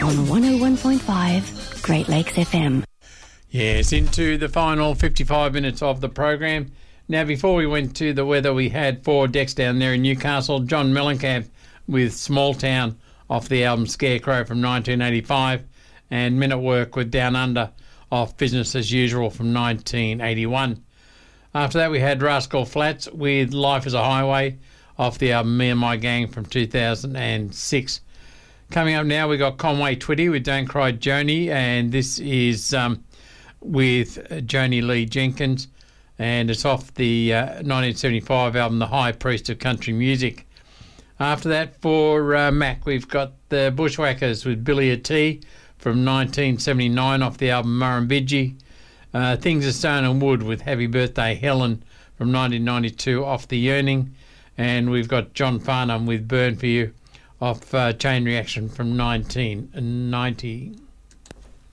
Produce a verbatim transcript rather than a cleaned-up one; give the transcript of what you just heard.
on one oh one point five Great Lakes F M. Yes, into the final fifty-five minutes of the program. Now, before we went to the weather, we had four decks down there in Newcastle. John Mellencamp with Small Town off the album Scarecrow from nineteen eighty-five, and Men at Work with Down Under off Business as Usual from nineteen eighty-one. After that, we had Rascal Flatts with Life is a Highway off the album Me and My Gang from two thousand six. Coming up now, we got Conway Twitty with Don't Cry Joni, and this is um, with Joni Lee Jenkins, and it's off the uh, nineteen seventy-five album The High Priest of Country Music. After that, for uh, Mac, we've got the Bushwhackers with Billy a T from nineteen seventy-nine off the album Murrumbidgee. Uh, Things of Stone and Wood with Happy Birthday Helen from nineteen ninety-two off The Yearning. And we've got John Farnham with Burn For You off uh, Chain Reaction from nineteen ninety.